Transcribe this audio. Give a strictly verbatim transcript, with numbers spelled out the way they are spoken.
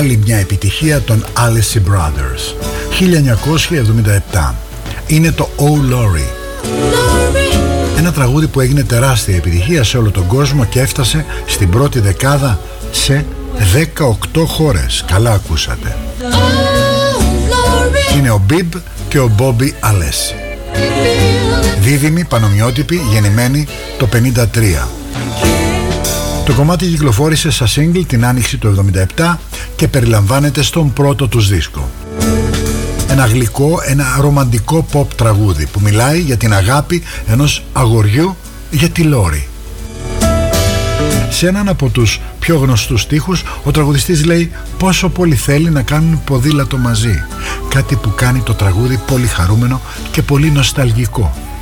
άλλη μια επιτυχία των Allison Brothers, χίλια εννιακόσια εβδομήντα επτά. Είναι το Oh Laurie, ένα τραγούδι που έγινε τεράστια επιτυχία σε όλο τον κόσμο και έφτασε στην πρώτη δεκάδα σε δεκαοκτώ χώρες. Καλά ακούσατε. Είναι ο Bibb και ο Bobby Alessi, δίδυμοι, πανομοιότυποι, γεννημένοι το πενήντα τρία. Το κομμάτι κυκλοφόρησε σαν single την άνοιξη του εβδομήντα επτά και περιλαμβάνεται στον πρώτο τους δίσκο. Ένα γλυκό, ένα ρομαντικό pop τραγούδι που μιλάει για την αγάπη ενός αγοριού για τη Λόρι. Σε έναν από τους πιο γνωστούς στίχους, ο τραγουδιστής λέει πόσο πολύ θέλει να κάνουν ποδήλατο μαζί, κάτι που κάνει το τραγούδι πολύ χαρούμενο και πολύ νοσταλγικό.